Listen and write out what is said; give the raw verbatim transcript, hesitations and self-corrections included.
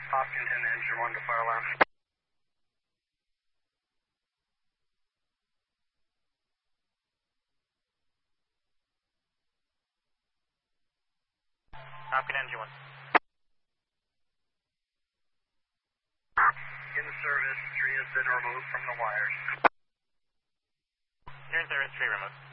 Hopkinton, engine one to fire alarm. Hopkins, engine one. In service, three has been removed from the wires. You're in service, three remote.